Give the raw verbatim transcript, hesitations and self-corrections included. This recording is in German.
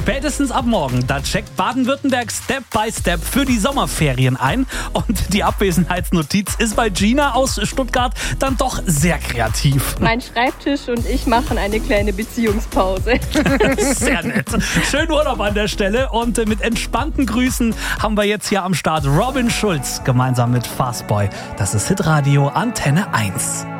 Spätestens ab morgen, da checkt Baden-Württemberg Step by Step für die Sommerferien ein. Und die Abwesenheitsnotiz ist bei Gina aus Stuttgart dann doch sehr kreativ. Mein Schreibtisch und ich machen eine kleine Beziehungspause. Sehr nett. Schönen Urlaub an der Stelle und mit entspannten Grüßen haben wir jetzt hier am Start Robin Schulz gemeinsam mit Fastboy. Das ist Hitradio Antenne eins.